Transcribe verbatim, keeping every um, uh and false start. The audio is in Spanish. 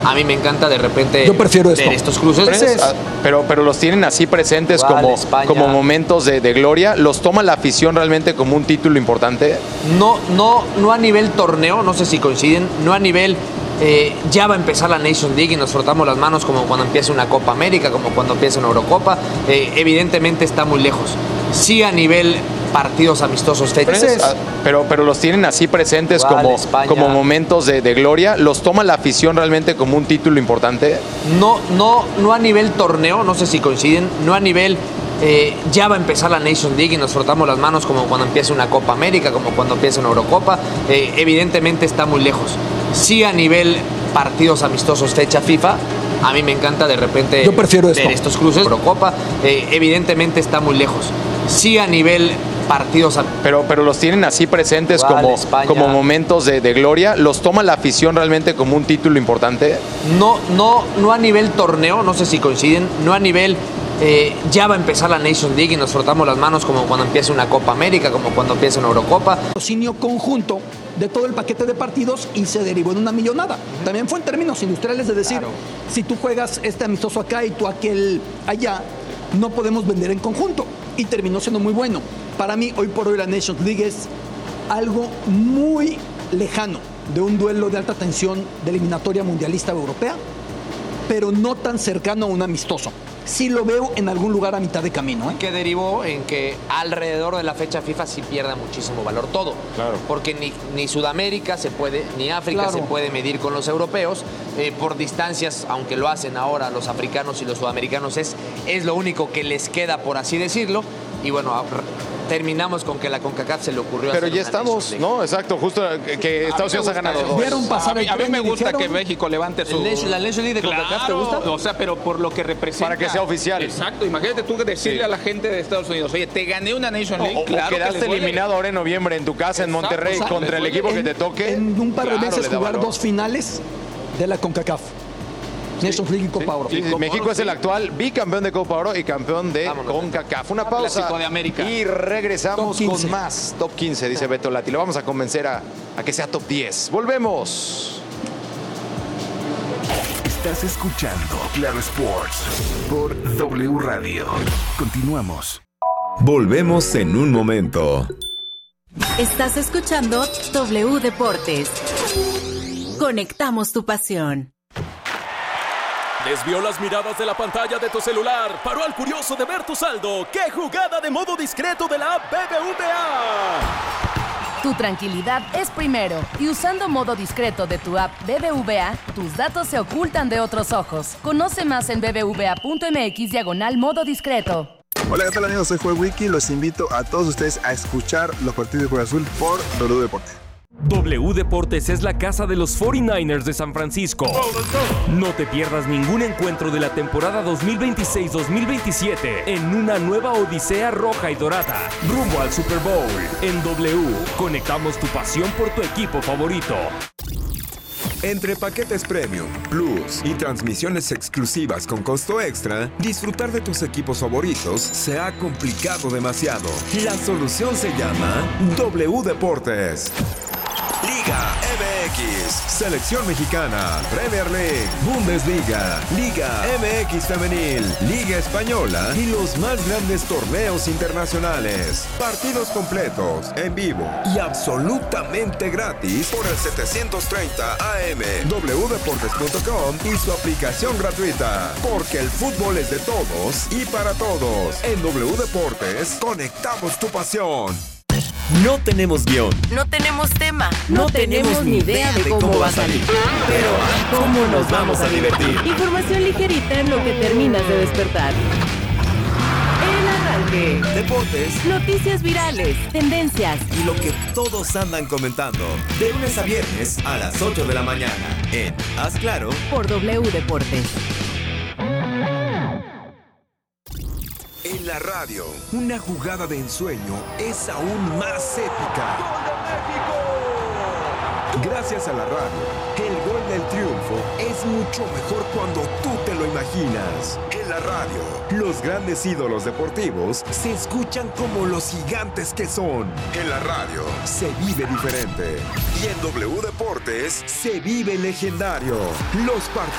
A mí me encanta de repente Yo prefiero esto. ver estos cruces. Pero, pero, pero los tienen así presentes Igual, como, España. como momentos de, de gloria. ¿Los toma la afición realmente como un título importante? No, no, no a nivel torneo, no sé si coinciden, no a nivel eh, ya va a empezar la Nations League y nos frotamos las manos como cuando empieza una Copa América, como cuando empieza una Eurocopa. Eh, evidentemente está muy lejos. Sí a nivel partidos amistosos, fechas. Pero, pero los tienen así presentes Igual, como, España. como momentos de, de gloria. ¿Los toma la afición realmente como un título importante? No, no, no a nivel torneo, no sé si coinciden, no a nivel eh, ya va a empezar la Nations League y nos frotamos las manos como cuando empieza una Copa América, como cuando empieza una Eurocopa. Eh, evidentemente está muy lejos. Sí a nivel partidos amistosos, fecha FIFA. A mí me encanta de repente Yo prefiero ver esto. estos cruces. Eurocopa, eh, evidentemente está muy lejos. Sí a nivel partidos. Pero, pero los tienen así presentes Igual, como, España. como momentos de, de gloria. ¿Los toma la afición realmente como un título importante? No, no, no a nivel torneo, no sé si coinciden, no a nivel eh, ya va a empezar la Nations League y nos frotamos las manos como cuando empieza una Copa América, como cuando empieza una Eurocopa. Patrocinio conjunto de todo el paquete de partidos y se derivó en una millonada. También fue en términos industriales de decir, Claro. si tú juegas este amistoso acá y tú aquel allá, no podemos vender en conjunto. Y terminó siendo muy bueno. Para mí, hoy por hoy, la Nations League es algo muy lejano de un duelo de alta tensión de eliminatoria mundialista o europea, pero no tan cercano a un amistoso. Sí lo veo en algún lugar a mitad de camino, ¿eh? Que derivó en que alrededor de la fecha FIFA sí pierda muchísimo valor todo. Claro. Porque ni, ni Sudamérica se puede, ni África Claro. se puede medir con los europeos. Eh, por distancias, aunque lo hacen ahora los africanos y los sudamericanos, es, es lo único que les queda, por así decirlo. Y bueno, a- terminamos con que la CONCACAF se le ocurrió Pero hacer ya una estamos, Nations League. ¿no? Exacto, justo que, que Estados Unidos ha ganado dos. Vieron pasar A mí, el a mí tren me y gusta dijeron, que México levante su... ¿El Nation- ¿La Nations League de CONCACAF te gusta? O sea, pero por lo que representa. Para que sea oficial. Exacto. Imagínate tú decirle Sí. a la gente de Estados Unidos, oye, te gané una Nation League. O, o claro que quedaste les duele. eliminado ahora en noviembre en tu casa en Exacto, Monterrey o sea, contra el les equipo que en, te toque. en un par de Claro, meses le da jugar valor. dos finales de la CONCACAF. Nations League y Copa Oro. Sí, sí, Copa México Oro, es el sí. actual bicampeón de Copa Oro y campeón de Vámonos. CONCACAF. Una pausa Clásico de América. y regresamos Top con quince. más. Top quince, dice Beto Lati. Lo vamos a convencer a, a que sea top diez. Volvemos. Estás escuchando Claro Sports por W Radio. Continuamos. Volvemos en un momento. Estás escuchando W Deportes. Conectamos tu pasión. Desvió las miradas de la pantalla de tu celular. Paró al curioso de ver tu saldo. ¡Qué jugada de modo discreto de la app B B V A! Tu tranquilidad es primero y usando modo discreto de tu app B B V A, tus datos se ocultan de otros ojos. Conoce más en bbva.mx diagonal modo discreto. Hola, ¿qué tal amigos? Soy Joel Wiki. Los invito a todos ustedes a escuchar los partidos de Cruz Azul por W Deportes. W Deportes es la casa de los cuarenta y nueve ers de San Francisco. No te pierdas ningún encuentro de la temporada dos mil veintiséis dos mil veintisiete en una nueva odisea roja y dorada, rumbo al Super Bowl. En W, conectamos tu pasión por tu equipo favorito. Entre paquetes Premium, Plus y transmisiones exclusivas con costo extra, disfrutar de tus equipos favoritos se ha complicado demasiado. La solución se llama W Deportes. Liga M X, Selección Mexicana, Premier League, Bundesliga, Liga M X Femenil, Liga Española y los más grandes torneos internacionales. Partidos completos, en vivo y absolutamente gratis por el setecientos treinta A M, w deportes punto com y su aplicación gratuita. Porque el fútbol es de todos y para todos. En W Deportes, conectamos tu pasión. No tenemos guión. No tenemos tema. No tenemos ni idea de cómo va a salir. Pero ¿cómo nos vamos a divertir? Información ligerita en lo que terminas de despertar. El arranque. Deportes Noticias virales, tendencias. y lo que todos andan comentando. De lunes a viernes a las ocho de la mañana. En Haz Claro. Por W Deportes. En la radio, una jugada de ensueño es aún más épica. Gracias a la radio, el gol el triunfo es mucho mejor cuando tú te lo imaginas. En la radio, los grandes ídolos deportivos se escuchan como los gigantes que son. En la radio se vive diferente. Y en W Deportes se vive legendario. Los partidos